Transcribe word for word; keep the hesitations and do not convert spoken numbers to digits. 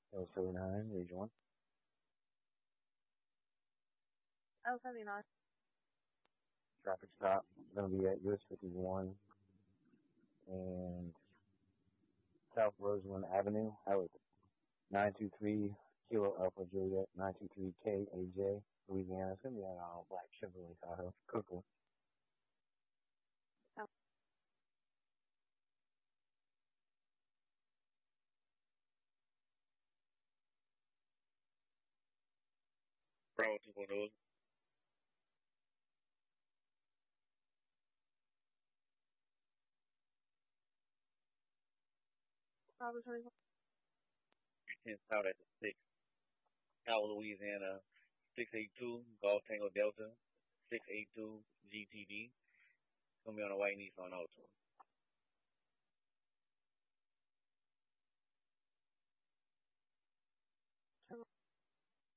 L seventy-nine, region one. L seventy-nine. Traffic stop. Gonna be at U S fifty-one and South Roseland Avenue. Howard. nine two three Kilo Alpha Juliet, nine two three K A J, Louisiana. It's gonna be a uh, black Chevrolet Tahoe. Cool. Oh, Bravo two one zero. Bravo twenty-four. ten South at the six. Howard, Louisiana. six eight two Golf Tango Delta. six eight two G T D. It's gonna be on a white Nissan Altima.